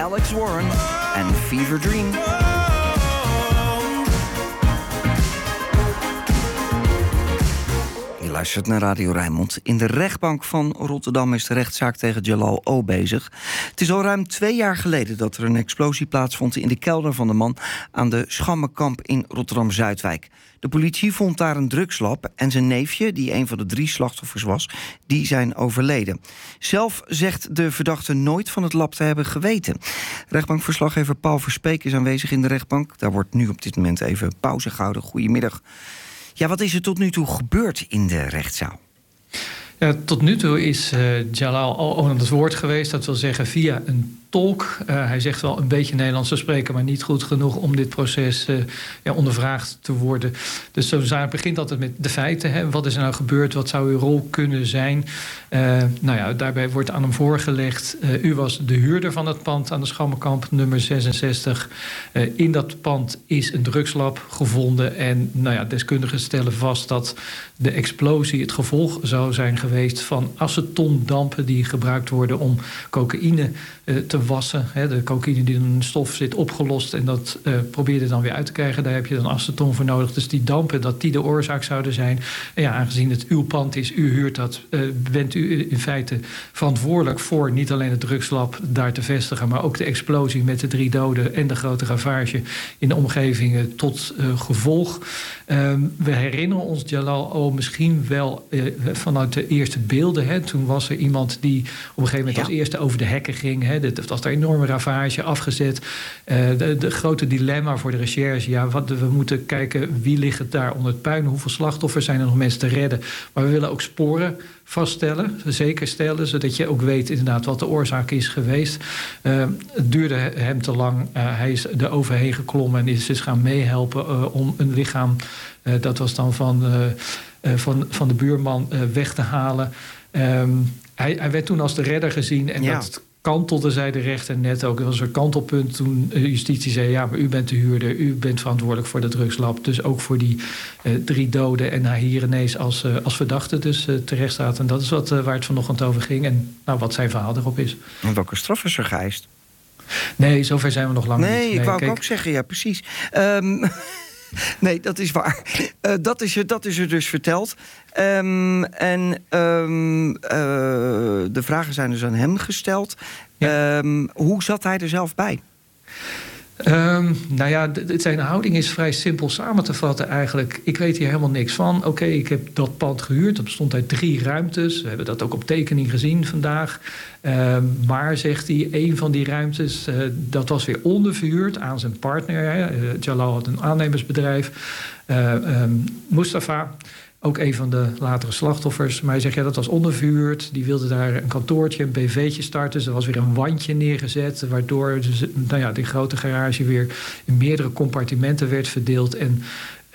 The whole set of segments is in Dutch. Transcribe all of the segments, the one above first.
Alex Warren en Fever Dream. Je luistert naar Radio Rijnmond. In de rechtbank van Rotterdam is de rechtszaak tegen Jalal O. bezig. Het is al ruim 2 jaar geleden dat er een explosie plaatsvond in de kelder van de man aan de Schammenkamp in Rotterdam-Zuidwijk. De politie vond daar een drugslab en zijn neefje, die een van de 3 slachtoffers was, die zijn overleden. Zelf zegt de verdachte nooit van het lab te hebben geweten. Rechtbankverslaggever Paul Verspeek is aanwezig in de rechtbank. Daar wordt nu op dit moment even pauze gehouden. Goedemiddag. Ja, wat is er tot nu toe gebeurd in de rechtszaal? Ja, tot nu toe is Jalal al aan het woord geweest. Dat wil zeggen via een tolk. Hij zegt wel een beetje Nederlands te spreken, maar niet goed genoeg om dit proces ondervraagd te worden. Dus zo begint altijd met de feiten. Hè. Wat is er nou gebeurd? Wat zou uw rol kunnen zijn? Daarbij wordt aan hem voorgelegd. U was de huurder van het pand aan de Schammenkamp, nummer 66. In dat pand is een drugslab gevonden. En deskundigen stellen vast dat de explosie het gevolg zou zijn geweest van acetondampen die gebruikt worden om cocaïne te wassen. De cocaïne die in een stof zit opgelost en dat probeer je dan weer uit te krijgen. Daar heb je dan aceton voor nodig. Dus die dampen, dat die de oorzaak zouden zijn. En ja, aangezien het uw pand is, u huurt dat, bent u in feite verantwoordelijk voor niet alleen het drugslab daar te vestigen, maar ook de explosie met de 3 doden en de grote ravage in de omgeving tot gevolg. We herinneren ons Jalal O. misschien wel vanuit de eerste beelden. Hè. Toen was er iemand die op een gegeven moment als eerste over de hekken ging. Hè. Dat was daar een enorme ravage afgezet. De grote dilemma voor de recherche. Ja, we moeten kijken wie ligt daar onder het puin. Hoeveel slachtoffers zijn er nog mensen te redden. Maar we willen ook sporen vaststellen, zeker stellen, zodat je ook weet inderdaad wat de oorzaak is geweest. Het duurde hem te lang. Hij is er overheen geklommen en is dus gaan meehelpen om een lichaam, dat was dan van de buurman, weg te halen. Hij werd toen als de redder gezien en dat kantelde, zei de rechter net ook. Er was een kantelpunt toen justitie zei, ja, maar u bent de huurder, u bent verantwoordelijk voor de drugslab. Dus ook voor die 3 doden en hij hier ineens als verdachte dus terecht staat. En dat is waar het vanochtend over ging en wat zijn verhaal erop is. En welke straf is er geëist? Nee, zover zijn we nog lang niet. Nee, ik wou ook zeggen, ja, precies. Nee, dat is waar. Dat is er dus verteld. De vragen zijn dus aan hem gesteld. Ja. Hoe zat hij er zelf bij? Zijn houding is vrij simpel samen te vatten eigenlijk. Ik weet hier helemaal niks van. Oké, ik heb dat pand gehuurd. Dat bestond uit 3 ruimtes. We hebben dat ook op tekening gezien vandaag. Maar, zegt hij, een van die ruimtes, dat was weer onderverhuurd aan zijn partner. Jalal had een aannemersbedrijf. Mustafa, ook een van de latere slachtoffers. Maar hij zegt, dat was onderverhuurd. Die wilde daar een kantoortje, een BV'tje starten. Dus er was weer een wandje neergezet, waardoor die grote garage weer in meerdere compartimenten werd verdeeld. En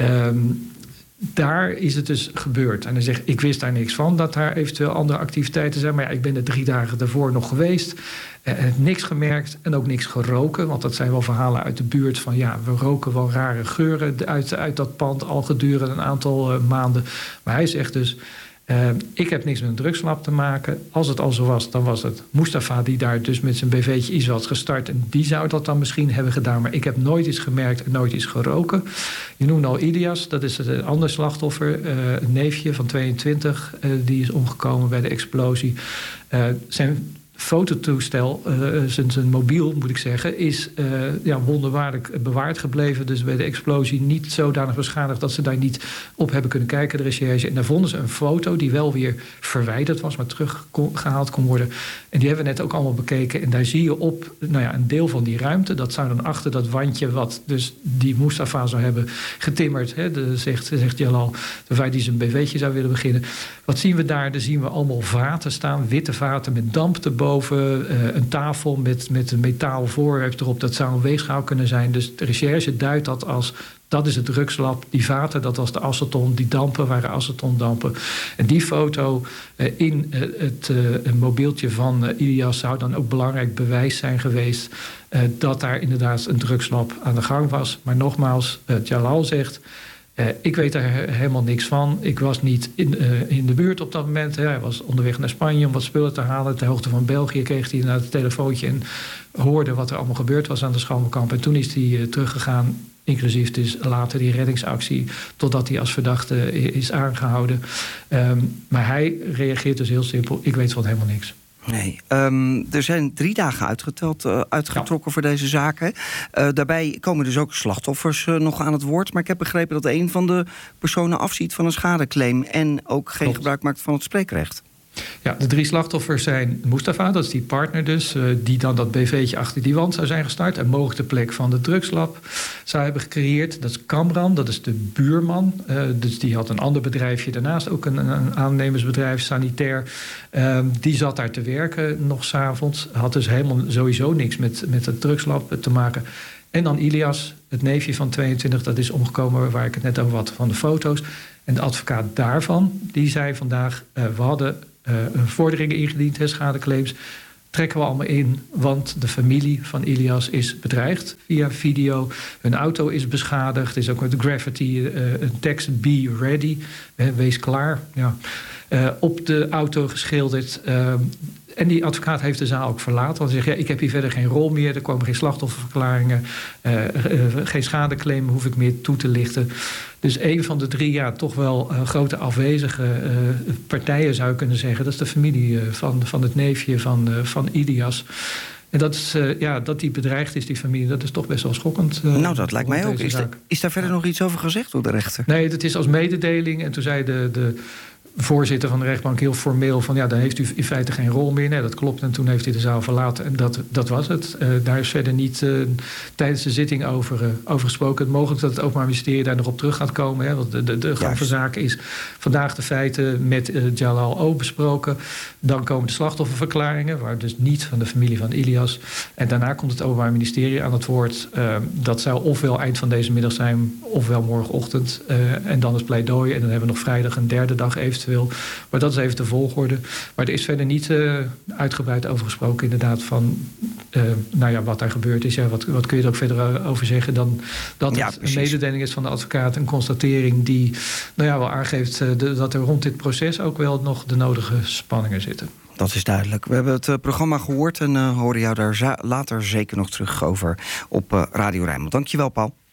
daar is het dus gebeurd. En hij zegt, ik wist daar niks van, dat daar eventueel andere activiteiten zijn. Maar ik ben er 3 dagen daarvoor nog geweest. En heb niks gemerkt en ook niks geroken. Want dat zijn wel verhalen uit de buurt van, we roken wel rare geuren uit dat pand al gedurende een aantal maanden. Maar hij zegt dus, ik heb niks met een drugslab te maken. Als het al zo was, dan was het Mustafa die daar dus met zijn BV'tje iets had gestart. En die zou dat dan misschien hebben gedaan. Maar ik heb nooit iets gemerkt en nooit iets geroken. Je noemde al Ilias, dat is een ander slachtoffer. Een neefje van 22, die is omgekomen bij de explosie. Zijn fototoestel, zijn mobiel moet ik zeggen, is wonderbaarlijk bewaard gebleven. Dus bij de explosie niet zodanig beschadigd dat ze daar niet op hebben kunnen kijken, de recherche. En daar vonden ze een foto die wel weer verwijderd was, maar teruggehaald kon worden. En die hebben we net ook allemaal bekeken. En daar zie je op een deel van die ruimte. Dat zou dan achter dat wandje wat dus die Mustafa zou hebben getimmerd. Zegt Jalal, waar die zijn BV'tje zou willen beginnen. Wat zien we daar? Daar zien we allemaal vaten staan, witte vaten met damp erboven. Een tafel met een metaal voorwerp erop. Dat zou een weegschaal kunnen zijn. Dus de recherche duidt dat als, dat is het drugslab. Die vaten, dat was de aceton. Die dampen waren acetondampen. En die foto in het mobieltje van Ilias zou dan ook belangrijk bewijs zijn geweest dat daar inderdaad een drugslab aan de gang was. Maar nogmaals, Jalal zegt, Ik weet daar helemaal niks van. Ik was niet in de buurt op dat moment. Hij was onderweg naar Spanje om wat spullen te halen. Ter hoogte van België kreeg hij een telefoontje en hoorde wat er allemaal gebeurd was aan de Schalmenkamp. En toen is hij teruggegaan, inclusief dus later die reddingsactie, totdat hij als verdachte is aangehouden. Maar hij reageert dus heel simpel: ik weet van helemaal niks. Nee, er zijn 3 dagen uitgetrokken voor deze zaken. Daarbij komen dus ook slachtoffers nog aan het woord. Maar ik heb begrepen dat een van de personen afziet van een schadeclaim en ook geen gebruik maakt van het spreekrecht. Ja, de 3 slachtoffers zijn Mustafa, dat is die partner dus, die dan dat BV'tje achter die wand zou zijn gestart en mogelijk de plek van de drugslab zou hebben gecreëerd. Dat is Kamran, dat is de buurman. Dus die had een ander bedrijfje daarnaast, ook een aannemersbedrijf, sanitair. Die zat daar te werken nog 's avonds. Had dus helemaal sowieso niks met het drugslab te maken. En dan Ilias, het neefje van 22, dat is omgekomen, waar ik het net over had, van de foto's. En de advocaat daarvan, die zei vandaag, we hadden vorderingen ingediend, schadeclaims, trekken we allemaal in, want de familie van Ilias is bedreigd via video. Hun auto is beschadigd, er is ook met graffiti een tekst, be ready, wees klaar. Ja. Op de auto geschilderd. En die advocaat heeft de zaal ook verlaten. Want hij zegt, ik heb hier verder geen rol meer. Er komen geen slachtofferverklaringen. Geen schadeclaim hoef ik meer toe te lichten. Dus een van de 3 toch wel grote afwezige partijen zou je kunnen zeggen. Dat is de familie van het neefje van Ilias. En dat die bedreigd is, die familie, dat is toch best wel schokkend. Dat lijkt mij ook. Is daar verder nog iets over gezegd door de rechter? Nee, dat is als mededeling. En toen zei de voorzitter van de rechtbank heel formeel van, dan heeft u in feite geen rol meer. Nee, dat klopt. En toen heeft hij de zaal verlaten. En dat was het. Daar is verder niet tijdens de zitting over gesproken. Mogelijk dat het Openbaar Ministerie daar nog op terug gaat komen. Hè, want de gang van zaken is vandaag de feiten met Jalal O. besproken. Dan komen de slachtofferverklaringen, waar dus niet van de familie van Ilias. En daarna komt het Openbaar Ministerie aan het woord. Dat zou ofwel eind van deze middag zijn, ofwel morgenochtend. En dan is pleidooi. En dan hebben we nog vrijdag een 3e dag eventueel. Maar dat is even de volgorde. Maar er is verder niet uitgebreid over gesproken, inderdaad, van wat daar gebeurd is. Ja, wat kun je er ook verder over zeggen dan dat het een mededeling is van de advocaat, een constatering die wel aangeeft dat er rond dit proces ook wel nog de nodige spanningen zitten. Dat is duidelijk. We hebben het programma gehoord en horen jou daar later zeker nog terug over op Radio Rijnmond. Dankjewel, Paul.